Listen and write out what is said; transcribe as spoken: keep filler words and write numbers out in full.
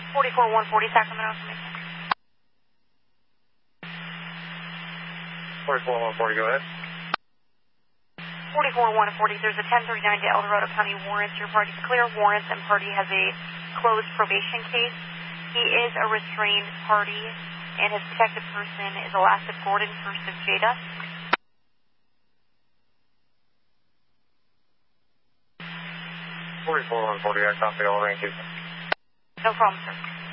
forty-four one forty Sacramento. forty-four one forty, go ahead. forty-four one forty, there's a ten thirty-nine to El Dorado County warrants. Your party's clear warrants and party has a closed probation case. He is a restrained party and his protected person is Elastic Gordon, first of Jada. forty-four one forty, I copy all ranges. No problem, sir.